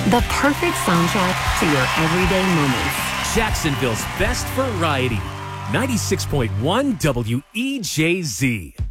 The perfect soundtrack to your everyday moments. Jacksonville's best variety. 96.1 WEJZ.